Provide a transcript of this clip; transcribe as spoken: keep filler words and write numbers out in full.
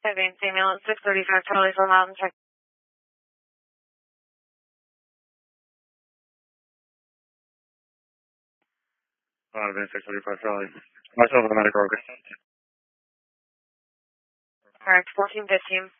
Advanced ambulance six thirty-five Charlie for Mountain Check. Uh, Advanced six thirty-five Charlie. Myself with the medical worker. Correct, fourteen fifteen.